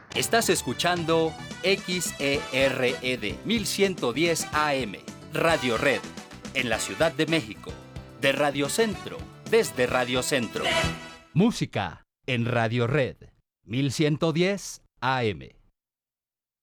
Estás escuchando XERED 1110 AM, Radio Red, en la Ciudad de México, de Radio Centro, desde Radio Centro. Música en Radio Red 1110 AM.